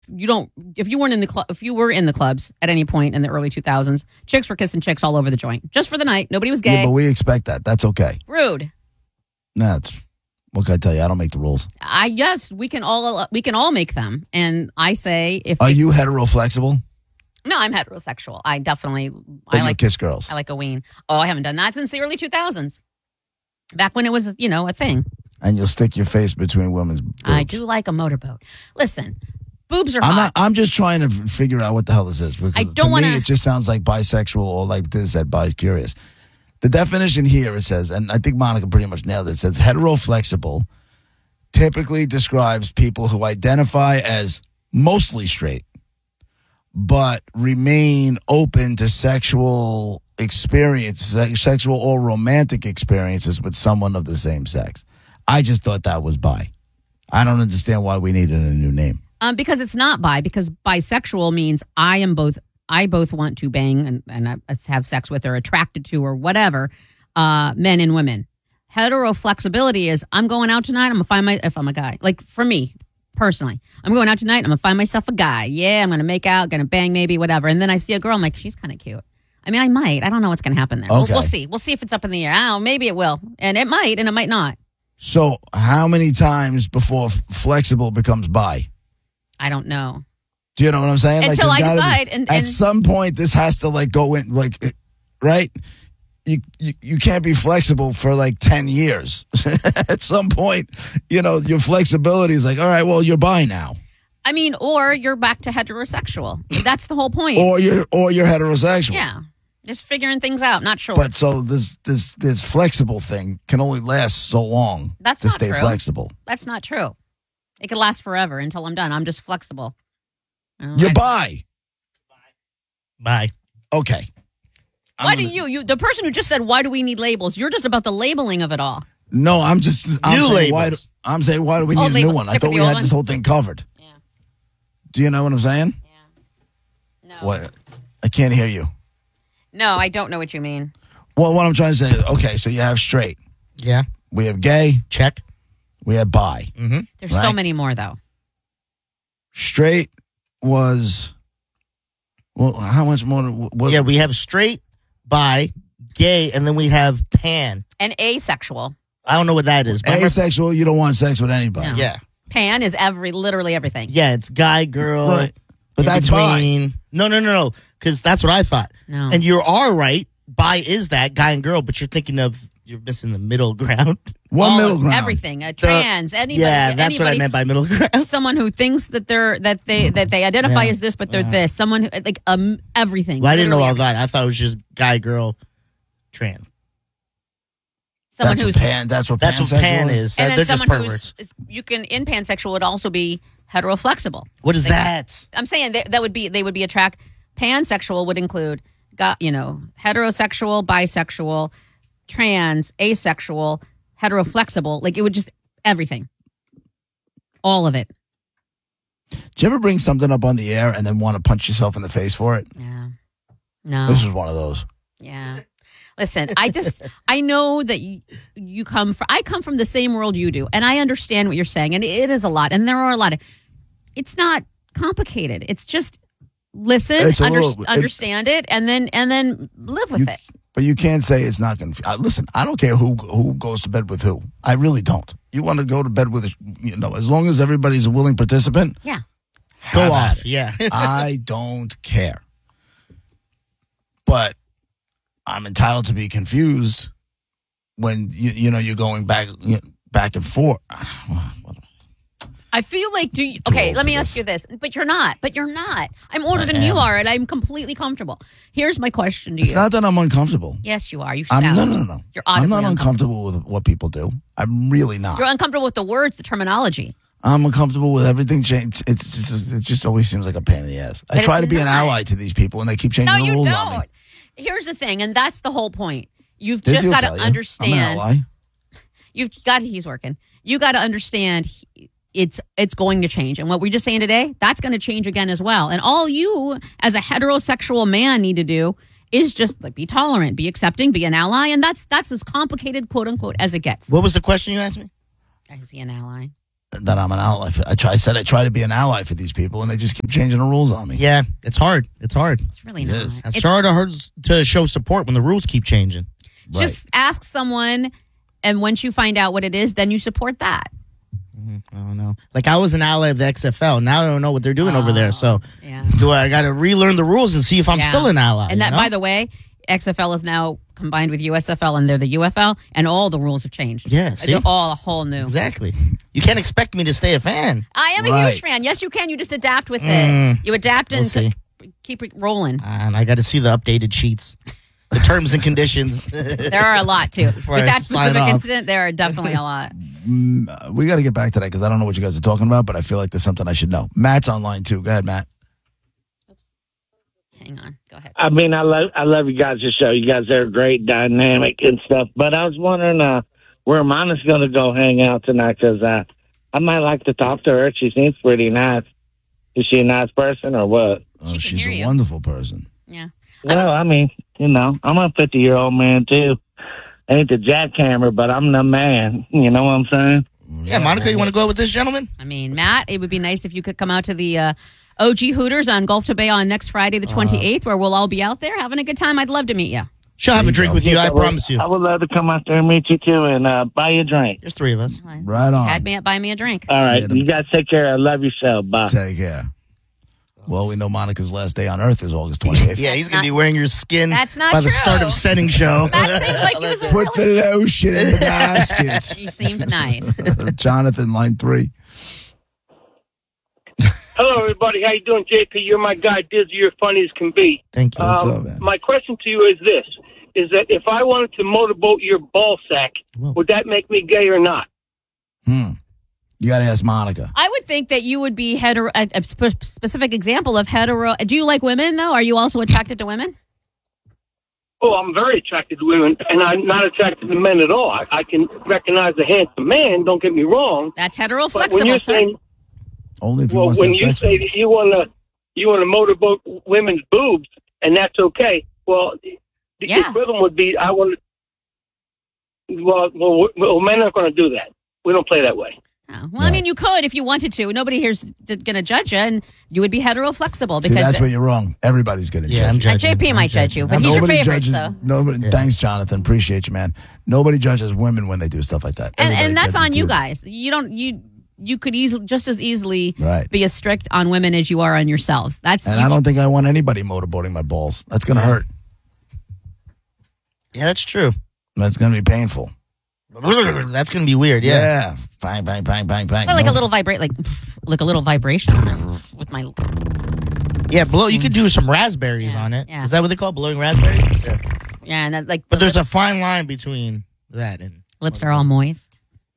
if you weren't in the club, if you were in the clubs at any point in the early 2000s, chicks were kissing chicks all over the joint just for the night. Nobody was gay. Yeah, but we expect that. That's okay. Rude. Nah, what can I tell you? I don't make the rules. Yes, we can all make them. And I say, Are you hetero flexible? No, I'm heterosexual. I definitely I like kiss girls. I like a ween. Oh, I haven't done that since the early 2000s. Back when it was, a thing. And you'll stick your face between women's boobs. I do like a motorboat. Listen, boobs are hot. I'm just trying to figure out what the hell this is. Because I don't to me, it just sounds like bisexual or like this at bi-curious. The definition here, it says, and I think Monica pretty much nailed it, it says hetero-flexible typically describes people who identify as mostly straight but remain open to sexual or romantic experiences with someone of the same sex. I just thought that was bi. I don't understand why we needed a new name. Because it's not bi, because bisexual means I both want to bang and have sex with or attracted to or whatever, men and women. Hetero flexibility is I'm going out tonight, I'm going to find if I'm a guy. Like for me, personally, I'm going out tonight, I'm going to find myself a guy. Yeah, I'm going to make out, going to bang maybe, whatever. And then I see a girl, I'm like, she's kind of cute. I mean, I don't know what's going to happen there. Okay. We'll see. We'll see if it's up in the air. I don't know, maybe it will. And it might, and it might not. So how many times before flexible becomes bi? I don't know. Do you know what I'm saying? Until I decide. At some point, this has to go in, right? You can't be flexible for 10 years. At some point, your flexibility is all right, well, you're bi now. I mean, or you're back to heterosexual. That's the whole point. Or you're heterosexual. Yeah. Just figuring things out, not sure. But so this flexible thing can only last so long to stay true. flexible. That's not true. It could last forever until I'm done. I'm just flexible. You're bi. Bye. Okay. Why do you, the person who just said, why do we need labels? You're just about the labeling of it all. No, I'm saying, why do we need a new one? I thought we had this whole thing covered. Yeah. Do you know what I'm saying? Yeah. No. What? I can't hear you. No, I don't know what you mean. Well, what I'm trying to say is, okay, so you have straight. Yeah. We have gay. Check. We have bi. Mm-hmm. There's so many more, though. Straight was, well, how much more? Yeah, we have straight, bi, gay, and then we have pan. And asexual. I don't know what that is. Asexual, you don't want sex with anybody. No. Yeah. Pan is literally everything. Yeah, it's guy, girl. Right. But that's bi. No. Because that's what I thought. No. And you are right. Bi is that, guy and girl, but you're thinking you're missing the middle ground. Middle ground. Everything. Trans, anybody. Yeah, that's what I meant by middle ground. Someone who thinks that they identify as this, but they're this. Someone who, everything. Well, I didn't know all everything. that. I thought it was just guy, girl, trans. Someone that's what pan is. And then they're just someone perverts. in pansexual would also be heteroflexible. What is that? I'm saying they would be pansexual would include, heterosexual, bisexual, trans, asexual, heteroflexible. It would just everything, all of it. Do you ever bring something up on the air and then want to punch yourself in the face for it? Yeah. No. This is one of those. Yeah. Listen, I know that I come from the same world you do, and I understand what you're saying, and it is a lot, and there are a lot of, it's not complicated. It's just listen, understand it, and then live with it. But you can't say it's not going to, listen, I don't care who goes to bed with who. I really don't. You want to go to bed with, as long as everybody's a willing participant. Yeah. Go off. Yeah. I don't care. But I'm entitled to be confused when you're going back and forth. I feel like let me ask you this. But you're not. I'm older than you are, and I'm completely comfortable. Here's my question to you. It's not that I'm uncomfortable. Yes, you are. No. You're I'm not uncomfortable with what people do. I'm really not. You're uncomfortable with the words, the terminology. I'm uncomfortable with everything. It just always seems like a pain in the ass. I try to be an ally to these people, and they keep changing the rules on me. Here's the thing, and that's the whole point. You've just got to understand. I'm an ally. He's working. You got to understand it's going to change. And what we're just saying today, that's going to change again as well. And all you as a heterosexual man need to do is just be tolerant, be accepting, be an ally. And that's as complicated, quote unquote, as it gets. What was the question you asked me? Is he an ally? that I'm an ally. I said I try to be an ally for these people, and they just keep changing the rules on me. Yeah, it's hard. It's hard. It's really not. is. It's hard to show support when the rules keep changing. Just ask someone, and once you find out what it is, then you support that. I don't know. Like, I was an ally of the XFL. Now I don't know what they're doing over there. So Yeah. I got to relearn the rules and see if I'm still an ally. And that, by the way, XFL is now combined with USFL, and they're the UFL, and all the rules have changed. Yeah, see? They're all a whole new. Exactly. You can't expect me to stay a fan. I am a Right. huge fan. Yes, you can. You just adapt with it. You adapt and see. keep it rolling. And I got to see the updated sheets, the terms and conditions. There are a lot, too. With I that sign specific off. incident, there are definitely a lot. We got to get back to that because I don't know what you guys are talking about, but I feel like there's something I should know. Matt's online too. Go ahead, Matt. Hang on. Go ahead. I mean, I love you guys' show. You guys are great, dynamic and stuff. But I was wondering where Monica's going to go hang out tonight because I might like to talk to her. She seems pretty nice. Is she a nice person or what? Oh, She can she's hear a you. wonderful person. Yeah. Well, I mean, I'm a 50-year-old man, too. Ain't the jackhammer, but I'm the man. You know what I'm saying? Yeah, Monica, you want to go with this gentleman? I mean, Matt, it would be nice if you could come out to the OG Hooters on Gulf to Bay on next Friday, the 28th, where we'll all be out there having a good time. I'd love to meet you. She'll have a drink with you, I promise you. I would love to come out there and meet you, too, and buy you a drink. There's three of us. Right on. Had me buy me a drink. All right. Yeah, You guys take care. I love your show. Bye. Take care. Well, we know Monica's last day on Earth is August 28th. Yeah, he's going to be wearing your skin That's not by the true. start of setting show. That seemed like he was a Put the really... lotion in the basket. He seemed nice. Jonathan, line 3. Hello, everybody. How you doing, JP? You're my guy, Dizzy. You're funny as can be. Thank you. What's up, man? My question to you is this, is that if I wanted to motorboat your ball sack, Whoa. would that make me gay or not? You got to ask Monica. I would think that you would be a specific example of hetero. Do you like women, though? Are you also attracted to women? Oh, I'm very attracted to women, and I'm not attracted to men at all. I can recognize a handsome man, don't get me wrong. That's hetero But when flexible, you're sir. saying, Only if he well, wants to when have you sex say with you. that you want to motorboat women's boobs, and that's okay, well, the Yeah. equivalent would be I want to, well, men aren't going to do that. We don't play that way. Oh. Well, I mean, you could if you wanted to. Nobody here's going to judge you, and you would be hetero flexible See, because that's where you're wrong. Everybody's going to Yeah, I'm judge you. judging. JP might judge you, but he's your Nobody favorite. judges. So. Nobody. Thanks, Jonathan. Appreciate you, man. Nobody judges women when they do stuff like that. Everybody And that's judges on you dudes. guys. You could easily just as easily Right. be as strict on women as you are on yourselves. That's And I don't think I want anybody motorboating my balls. That's going to hurt. Yeah, that's true. That's going to be painful. That's going to be weird. Yeah. Bang, bang, bang, bang, bang. like No. a little like a little vibration on there with my. Yeah, you could do some raspberries on it. Yeah. Is that what they call it, blowing raspberries? Yeah. Yeah, and that, like. But the there's a fine line between that and lips are all moist.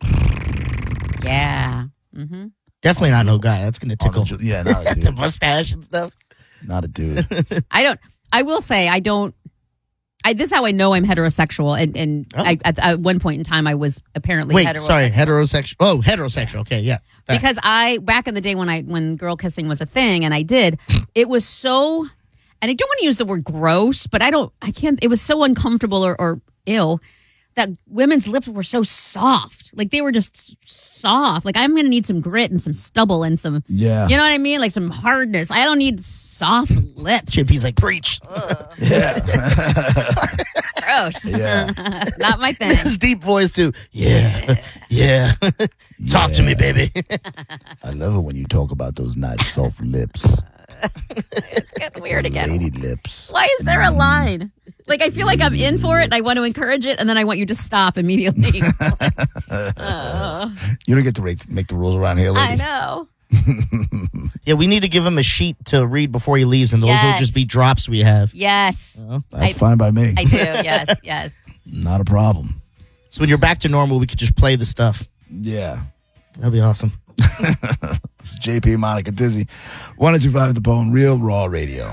Yeah. Mm-hmm. definitely not no guy. That's going to On the tickle ju- yeah, not a the dude. mustache and stuff. Not a dude. I will say I don't. This is how I know I'm heterosexual, and at one point in time I was apparently Wait, heterosexual. sorry, heterosexual. Oh, heterosexual. Okay, yeah. Back. Because back in the day when girl kissing was a thing, and I did, it was so, and I don't want to use the word gross, but I can't. It was so uncomfortable or ill that women's lips were so soft, like they were just soft. Like I'm going to need some grit and some stubble and some, Yeah. you know what I mean, like some hardness. I don't need soft lips. JP's like, preach. Yeah. Gross. Yeah. Not my thing. His deep voice, too. Yeah. Talk to me, baby. I love it when you talk about those nice soft lips. It's getting weird again. Lady lips. Why is there a line? Like, I feel like I'm in for it and I want to encourage it, and then I want you to stop immediately. You don't get to make the rules around here, lady. I know. Yeah, we need to give him a sheet to read before he leaves, and those will Yes. just be drops we have. Yes. That's fine by me. I do. Yes. Not a problem. So when you're back to normal, we could just play the stuff. Yeah. That'd be awesome. It's JP, Monica, Dizzy. 102.5 The Bone, Real Raw Radio.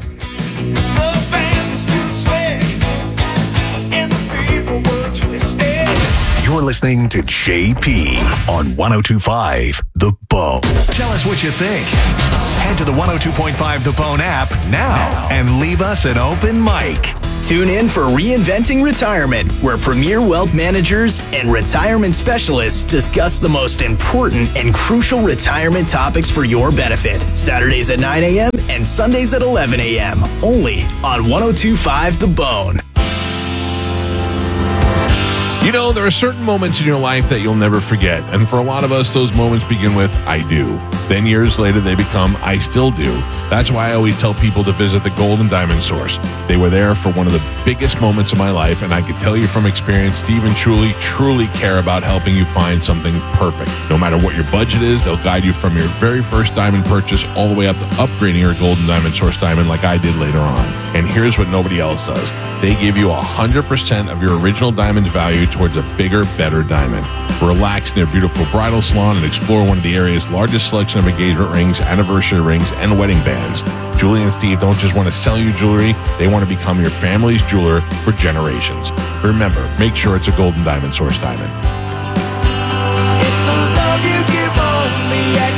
You're listening to JP on 102.5 The Bone. Tell us what you think. Head to the 102.5 The Bone app now and leave us an open mic. Tune in for Reinventing Retirement, where premier wealth managers and retirement specialists discuss the most important and crucial retirement topics for your benefit. Saturdays at 9 a.m. and Sundays at 11 a.m. Only on 102.5 The Bone. You know, there are certain moments in your life that you'll never forget. And for a lot of us, those moments begin with, I do. Then years later, they become, I still do. That's why I always tell people to visit the Gold and Diamond Source. They were there for one of the biggest moments of my life, and I can tell you from experience, Steve and truly care about helping you find something perfect. No matter what your budget is, they'll guide you from your very first diamond purchase all the way up to upgrading your Gold and Diamond Source diamond like I did later on. And here's what nobody else does. They give you 100% of your original diamond's value towards a bigger, better diamond. Relax in their beautiful bridal salon and explore one of the area's largest selection of engagement rings, anniversary rings, and wedding bands. Julie and Steve don't just want to sell you jewelry, they want to become your family's jeweler for generations. Remember, make sure it's a Gold and Diamond Source diamond. It's a love you give only at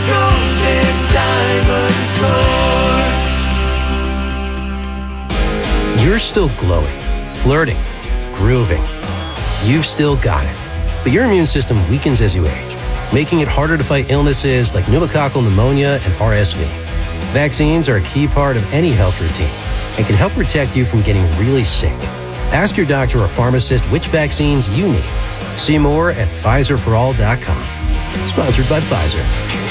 Gold and Diamond Source. You're still glowing, flirting, grooving. You've still got it. But your immune system weakens as you age, making it harder to fight illnesses like pneumococcal pneumonia and RSV. Vaccines are a key part of any health routine and can help protect you from getting really sick. Ask your doctor or pharmacist which vaccines you need. See more at PfizerForAll.com. Sponsored by Pfizer.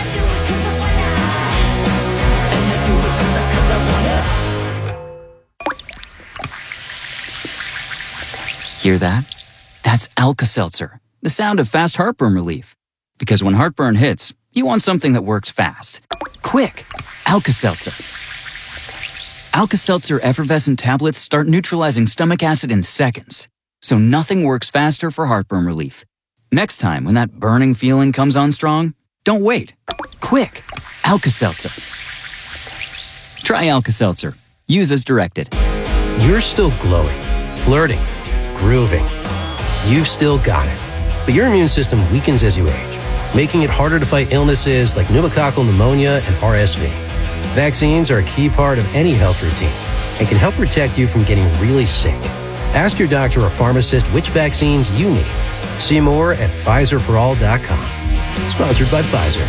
Hear that? That's Alka-Seltzer, the sound of fast heartburn relief. Because when heartburn hits, you want something that works fast. Quick! Alka-Seltzer. Alka-Seltzer effervescent tablets start neutralizing stomach acid in seconds. So nothing works faster for heartburn relief. Next time when that burning feeling comes on strong, don't wait. Quick! Alka-Seltzer. Try Alka-Seltzer. Use as directed. You're still glowing, flirting, grooving. You've still got it. But your immune system weakens as you age, making it harder to fight illnesses like pneumococcal pneumonia and RSV. Vaccines are a key part of any health routine and can help protect you from getting really sick. Ask your doctor or pharmacist which vaccines you need. See more at PfizerForAll.com. Sponsored by Pfizer.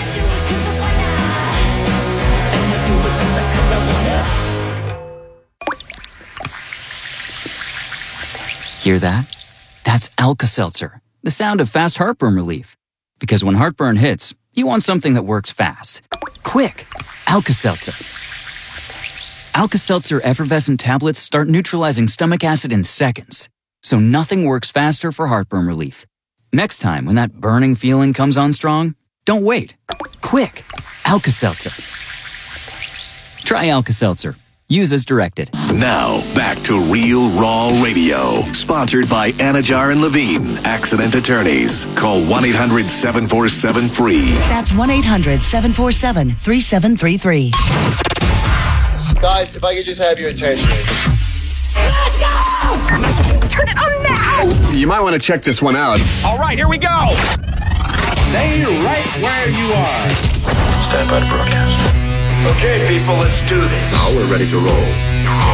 Hear that? That's Alka-Seltzer, the sound of fast heartburn relief. Because when heartburn hits, you want something that works fast. Quick! Alka-Seltzer. Alka-Seltzer effervescent tablets start neutralizing stomach acid in seconds. So nothing works faster for heartburn relief. Next time when that burning feeling comes on strong, don't wait. Quick! Alka-Seltzer. Try Alka-Seltzer. Use as directed. Now, back to Real Raw Radio. Sponsored by Anajar and Levine, accident attorneys. Call 1-800-747-FREE. That's 1-800-747-3733. Guys, if I could just have your attention. Let's go! Turn it on now! You might want to check this one out. All right, here we go. Stay right where you are. Stand by to broadcast. Okay, people, let's do this. Now we're ready to roll.